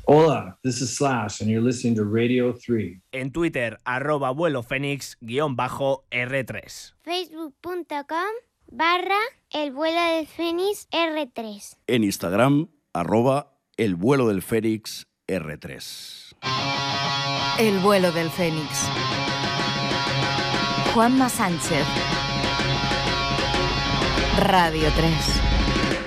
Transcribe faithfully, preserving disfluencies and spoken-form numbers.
Hola, this is Slash, and you're listening to Radio three. En Twitter, arroba vuelo fénix guión bajo R tres. Facebook punto com barra el vuelo del Fénix R tres. En Instagram, arroba el vuelo del Fénix R tres. El vuelo del Fénix. Juanma Sánchez. Radio tres.